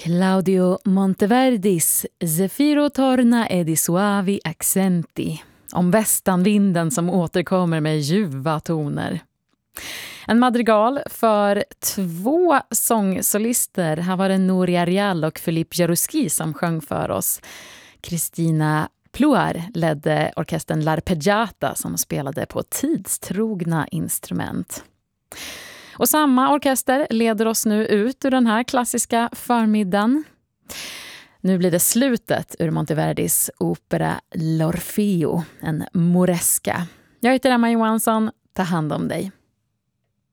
Claudio Monteverdis Zefiro torna e di suavi accenti. Om västanvinden som återkommer med ljuva toner. En madrigal för 2 sångsolister. Här var det Nouri Arial och Philippe Jarouski som sjöng för oss. Christina Pluar ledde orkestern L'Arpeggiata som spelade på tidstrogna instrument. Och samma orkester leder oss nu ut ur den här klassiska förmiddagen. Nu blir det slutet ur Monteverdis opera L'Orfeo, en moresca. Jag heter Emma Johansson, ta hand om dig.